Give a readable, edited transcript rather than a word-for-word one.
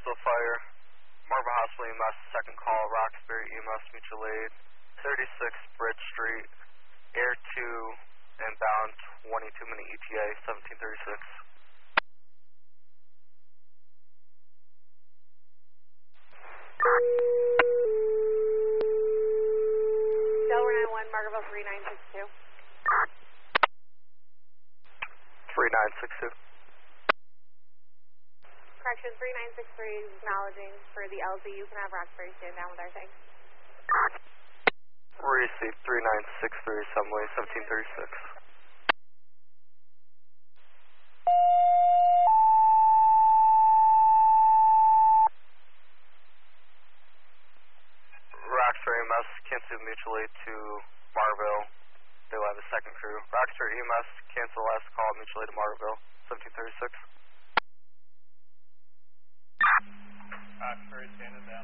Still fire. Marble Hospital EMS, second call, Roxbury EMS, mutual aid, 36 Bridge Street, Air 2, inbound, 22-minute ETA, 1736. Delaware 91, Margaretville 3962. 3962. Correction, 3963 is acknowledging for the LZ. You can have Roxbury stand down with our thing. Received 3963, Subway 1736. Roxbury EMS, cancel mutual aid to Marville. They will have a second crew. Roxbury EMS, cancel last call, mutual aid to Marville, 1736.